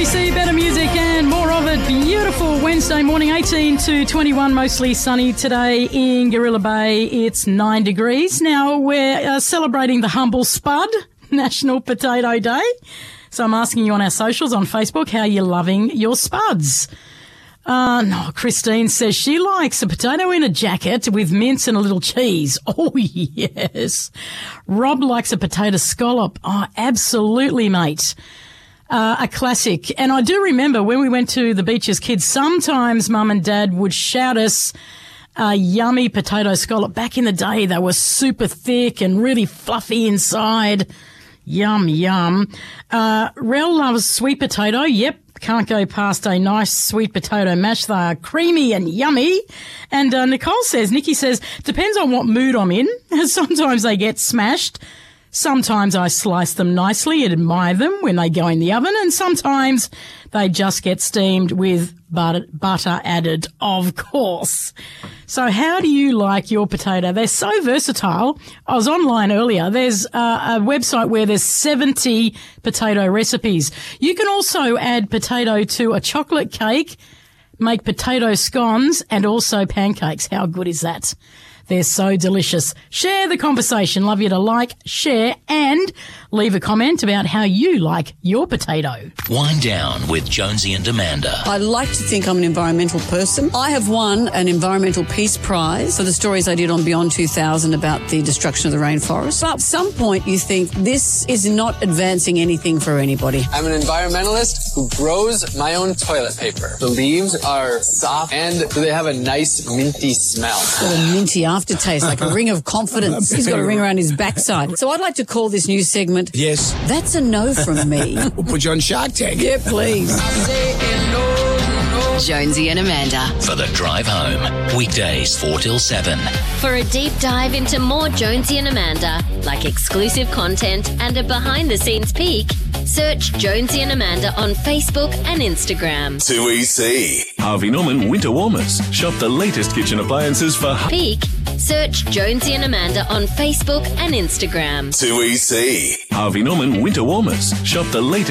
2EC, better music and more of it. Beautiful Wednesday morning, 18 to 21, mostly sunny today in Gorilla Bay. It's 9 degrees. Now we're celebrating the humble spud, National Potato Day. So I'm asking you on our socials on Facebook, how you're loving your spuds. No, Christine says she likes a potato in a jacket with mince and a little cheese. Oh, yes. Rob likes a potato scallop. Oh, absolutely, mate. A classic. And I do remember when we went to the beach as kids, sometimes Mum and Dad would shout us a yummy potato scallop. Back in the day, they were super thick and really fluffy inside. Yum, yum. Rel loves sweet potato. Yep. Can't go past a nice sweet potato mash. They are creamy and yummy. And Nikki says, depends on what mood I'm in. Sometimes they get smashed. Sometimes I slice them nicely and admire them when they go in the oven. And sometimes they just get steamed with butter added, of course. So how do you like your potato? They're so versatile. I was online earlier. There's a website where there's 70 potato recipes. You can also add potato to a chocolate cake, make potato scones, and also pancakes. How good is that? They're so delicious. Share the conversation. Love you to like, share, and leave a comment about how you like your potato. Wind Down with Jonesy and Amanda. I like to think I'm an environmental person. I have won an Environmental Peace Prize for the stories I did on Beyond 2000 about the destruction of the rainforest. But at some point you think this is not advancing anything for anybody. I'm an environmentalist who grows my own toilet paper. The leaves are soft and they have a nice minty smell. It's got a minty aftertaste, like a ring of confidence. He's got a ring around his backside. So I'd like to call this new segment, Yes. That's a No from Me. We'll put you on Shark Tank. Yeah, please. Jonesy and Amanda. For the drive home. Weekdays 4 till 7. For a deep dive into more Jonesy and Amanda, like exclusive content and a behind-the-scenes peek, search Jonesy and Amanda on Facebook and Instagram. 2EC. Harvey Norman Winter Warmers. Shop the latest kitchen appliances for Peek, search Jonesy and Amanda on Facebook and Instagram. 2EC. Harvey Norman Winter Warmers. Shop the latest